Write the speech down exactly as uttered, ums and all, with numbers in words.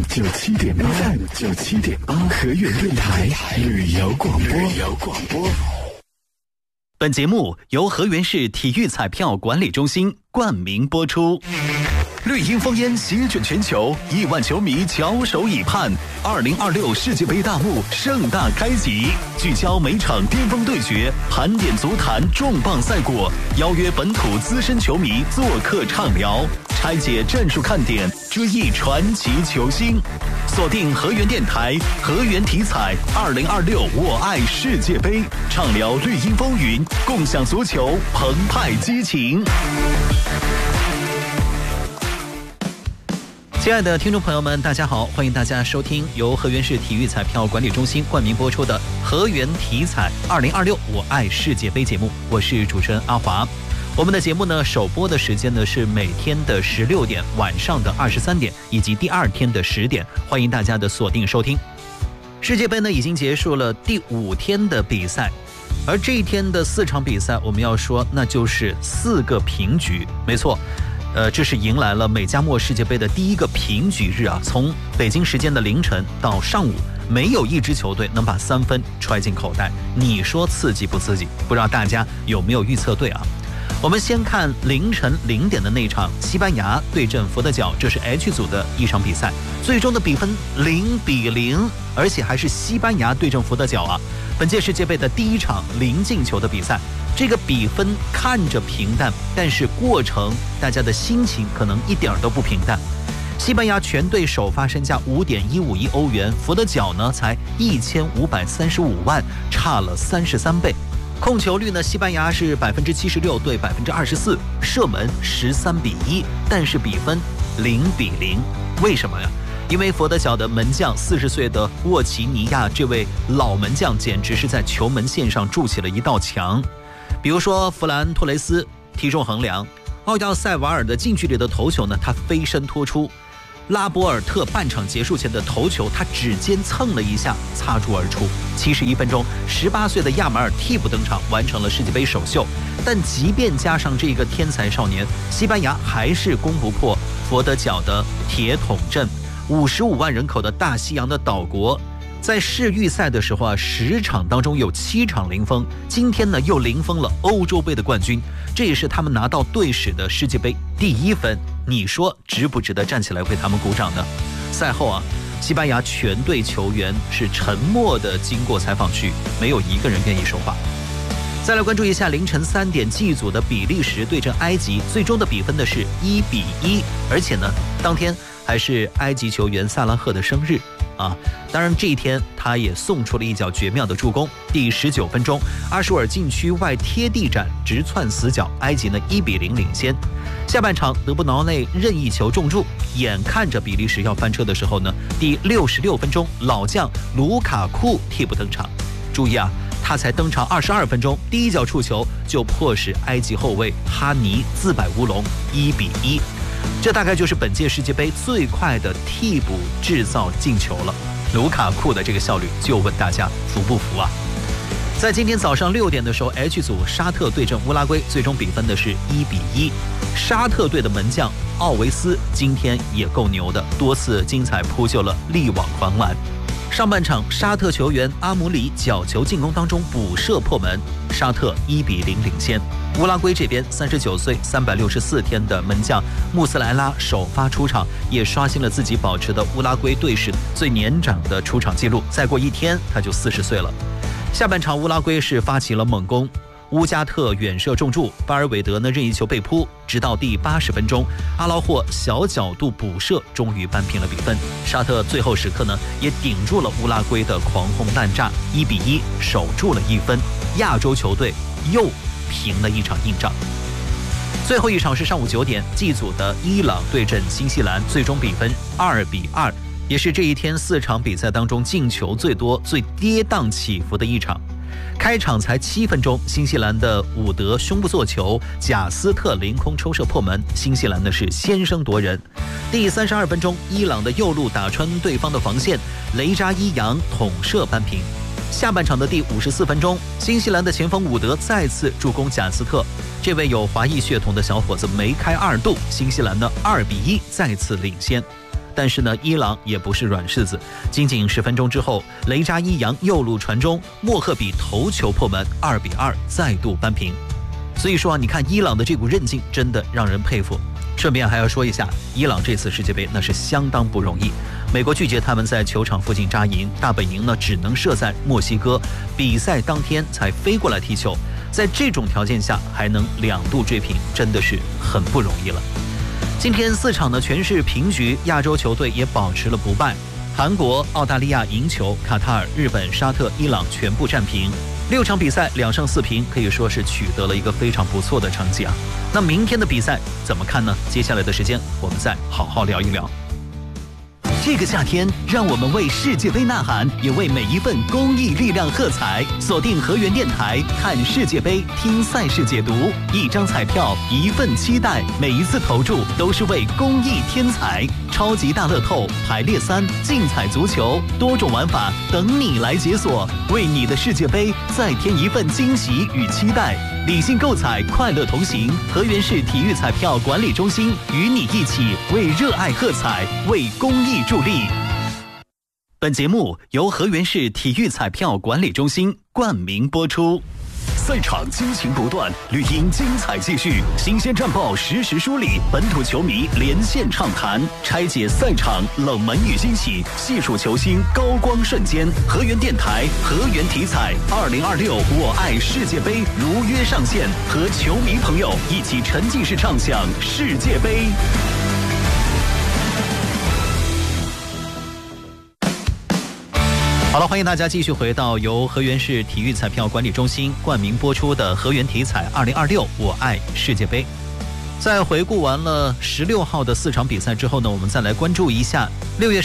九七点八 ，F M 九七点八，和源电台旅游广播。旅游广播。 本节目由河源市体育彩票管理中心冠名播出。绿茵烽烟席卷全球，亿万球迷翘首以盼。二零二六世界杯大幕盛大开启，聚焦每场巅峰对决，盘点足坛重磅赛果，邀约本土资深球迷做客畅聊，拆解战术看点，追忆传奇球星。锁定河源电台，河源体彩，二零二六我爱世界杯，畅聊绿茵风云，共享足球澎湃激情。亲爱的听众朋友们，大家好，欢迎大家收听由河源市体育彩票管理中心冠名播出的河源体彩二零二六我爱世界杯节目，我是主持人阿华。我们的节目呢，首播的时间呢是每天的十六点，晚上的二十三点，以及第二天的十点，欢迎大家的锁定收听。世界杯呢已经结束了第五天的比赛，而这一天的四场比赛，我们要说那就是四个平局，没错。呃，这是迎来了美加墨世界杯的第一个平局日啊！从北京时间的凌晨到上午，没有一支球队能把三分揣进口袋。你说刺激不刺激？不知道大家有没有预测对啊？我们先看凌晨零点的那场西班牙对阵佛得角，这是 H 组的一场比赛，最终的比分零比零，而且还是西班牙对阵佛得角啊！本届世界杯的第一场零进球的比赛。这个比分看着平淡，但是过程大家的心情可能一点都不平淡。西班牙全队首发身价五点一五亿欧元，佛得角呢才一千五百三十五万，差了三十三倍。控球率呢，西班牙是百分之七十六对百分之二十四，射门十三比一，但是比分零比零。为什么呀？因为佛得角的门将四十岁的沃奇尼亚这位老门将，简直是在球门线上筑起了一道墙。比如说弗兰托雷斯体重衡量，奥亚塞瓦尔的近距离的头球呢，他飞身拖出；拉波尔特半场结束前的头球，他指尖蹭了一下，擦出而出。七十一分钟，十八岁的亚马尔替补登场，完成了世界杯首秀。但即便加上这个天才少年，西班牙还是攻不破佛得角的铁桶阵。五十五万人口的大西洋的岛国。在世预赛的时候啊，十场当中有七场零封，今天呢又零封了欧洲杯的冠军，这也是他们拿到队史的世界杯第一分。你说值不值得站起来为他们鼓掌呢？赛后啊，西班牙全队球员是沉默的经过采访区，没有一个人愿意说话。再来关注一下凌晨三点 G 组的比利时对阵埃及，最终的比分呢是一比一，而且呢当天还是埃及球员萨拉赫的生日。啊，当然这一天他也送出了一脚绝妙的助攻。第十九分钟，阿舒尔禁区外贴地斩直窜死角，埃及呢一比零领先。下半场德布劳内任意球中柱，眼看着比利时要翻车的时候呢，第六十六分钟，老将卢卡库替补登场。注意啊，他才登场二十二分钟，第一脚触球就迫使埃及后卫哈尼自摆乌龙，一比一。这大概就是本届世界杯最快的替补制造进球了。卢卡库的这个效率，就问大家服不服啊？在今天早上六点的时候 ，H 组沙特对阵乌拉圭，最终比分的是一比一。沙特队的门将奥维斯今天也够牛的，多次精彩扑救了力挽狂澜。上半场，沙特球员阿姆里角球进攻当中补射破门，沙特一比零领先。乌拉圭这边三十九岁三百六十四天的门将穆斯莱拉首发出场，也刷新了自己保持的乌拉圭队史最年长的出场记录，再过一天他就四十岁了。下半场乌拉圭是发起了猛攻，乌加特远射中柱，巴尔韦德呢任意球被扑，直到第八十分钟，阿劳霍小角度补射，终于扳平了比分。沙特最后时刻呢也顶住了乌拉圭的狂轰滥炸，一比一守住了一分，亚洲球队又平了一场硬仗。最后一场是上午九点 G 组的伊朗对阵新西兰，最终比分二比二，也是这一天四场比赛当中进球最多、最跌宕起伏的一场。开场才七分钟，新西兰的伍德胸部做球，贾斯特凌空抽射破门，新西兰的是先声夺人。第三十二分钟，伊朗的右路打穿对方的防线，雷扎伊扬捅射扳平。下半场的第五十四分钟，新西兰的前锋伍德再次助攻贾斯特，这位有华裔血统的小伙子梅开二度，新西兰呢二比一再次领先。 但是呢，伊朗也不是软柿子，仅仅十分钟之后，雷扎伊扬右路传中，莫赫比头球破门，二比二再度扳平。所以说啊，你看伊朗的这股韧劲真的让人佩服。顺便还要说一下，伊朗这次世界杯那是相当不容易。美国拒绝他们在球场附近扎营，大本营呢只能设在墨西哥，比赛当天才飞过来踢球。在这种条件下还能两度追平，真的是很不容易了。今天四场呢全是平局，亚洲球队也保持了不败。韩国、澳大利亚赢球，卡塔尔、日本、沙特、伊朗全部战平。六场比赛两胜四平，可以说是取得了一个非常不错的成绩啊。那明天的比赛怎么看呢？接下来的时间我们再好好聊一聊。 这个夏天，让我们为世界杯呐喊，也为每一份公益力量喝彩。锁定河源电台，看世界杯，听赛事解读。一张彩票，一份期待，每一次投注都是为公益添彩。超级大乐透、排列三、竞彩足球，多种玩法等你来解锁，为你的世界杯再添一份惊喜与期待。理性购彩，快乐同行。河源市体育彩票管理中心与你一起为热爱喝彩，为公益助力。本节目由河源市体育彩票管理中心冠名播出。赛场激情不断，绿茵精彩继续，新鲜战报实时梳理，本土球迷连线畅谈，拆解赛场冷门与惊喜，细数球星高光瞬间。河源电台，河源体彩，二零二六我爱世界杯如约上线，和球迷朋友一起沉浸式畅享世界杯。 好了，欢迎大家继续回到由河源市体育彩票管理中心冠名播出的河源体彩二零二六我爱世界杯。在回顾完了十六号的四场比赛之后呢，我们再来关注一下六月